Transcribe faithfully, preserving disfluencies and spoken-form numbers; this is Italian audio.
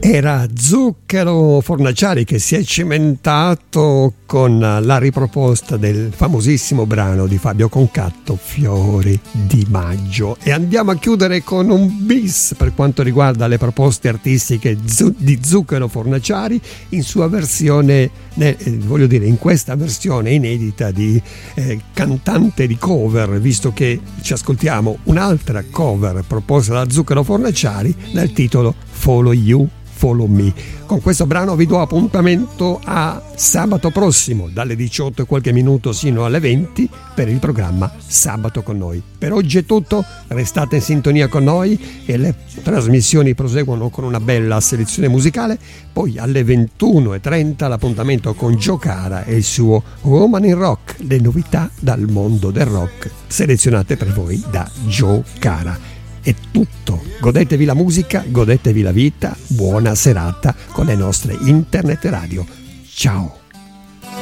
Era Zucchero Fornaciari che si è cimentato con la riproposta del famosissimo brano di Fabio Concatto, Fiori di maggio. E andiamo a chiudere con un bis per quanto riguarda le proposte artistiche di Zucchero Fornaciari in sua versione, eh, voglio dire, in questa versione inedita di eh, cantante di cover, visto che ci ascoltiamo un'altra cover proposta da Zucchero Fornaciari dal titolo Follow You, Follow Me. Con questo brano vi do appuntamento a sabato prossimo dalle diciotto e qualche minuto sino alle venti per il programma Sabato con noi. Per oggi è tutto, restate in sintonia con noi e le trasmissioni proseguono con una bella selezione musicale. Poi alle ventuno e trenta l'appuntamento con Joe Cara e il suo Woman in Rock, le novità dal mondo del rock selezionate per voi da Joe Cara. È tutto, godetevi la musica, godetevi la vita, buona serata con le nostre internet radio. Ciao!